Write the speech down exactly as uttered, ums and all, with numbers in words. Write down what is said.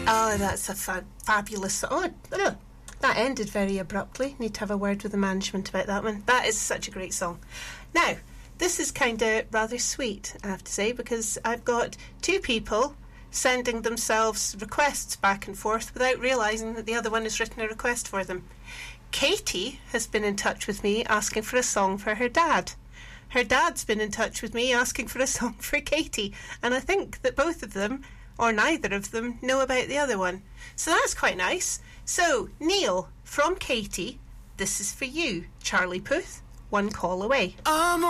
Oh, that's a fa- fabulous... Oh, oh, that ended very abruptly. Need to have a word with the management about that one. That is such a great song. Now, this is kind of rather sweet, I have to say, because I've got two people sending themselves requests back and forth without realising that the other one has written a request for them. Katie has been in touch with me asking for a song for her dad. Her dad's been in touch with me asking for a song for Katie, and I think that both of them, or neither of them, know about the other one. So that's quite nice. So, Neil, from Katie, this is for you, Charlie Puth, One Call Away. I'm